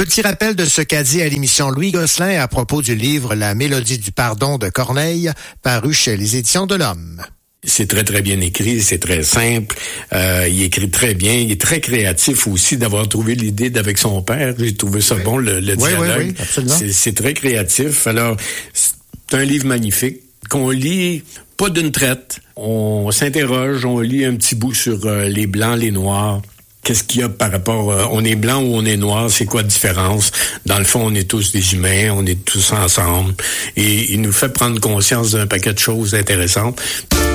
petit rappel de ce qu'a dit à l'émission Louis Gosselin à propos du livre La mélodie du pardon de Corneille, paru chez les Éditions de l'Homme. C'est très, très bien écrit, c'est très simple, il écrit très bien, il est très créatif aussi d'avoir trouvé l'idée d'avec son père. J'ai trouvé ça bon, le dialogue. Oui, absolument. C'est très créatif. Alors, c'est un livre magnifique qu'on lit pas d'une traite. On s'interroge, on lit un petit bout sur les blancs, les noirs. Qu'est-ce qu'il y a par rapport, on est blanc ou on est noir, c'est quoi la différence? Dans le fond, on est tous des humains, on est tous ensemble. Et il nous fait prendre conscience d'un paquet de choses intéressantes.